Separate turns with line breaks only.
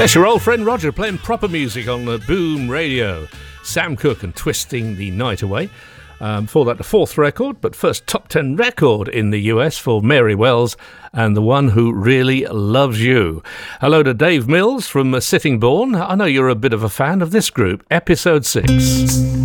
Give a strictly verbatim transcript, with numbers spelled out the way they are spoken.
That's your old friend Roger playing proper music on the Boom Radio. Sam Cooke and Twisting the Night Away. Um, before that, the fourth record, but first top ten record in the U S for Mary Wells and The One Who Really Loves You. Hello to Dave Mills from uh, Sittingbourne. I know you're a bit of a fan of this group, Episode six.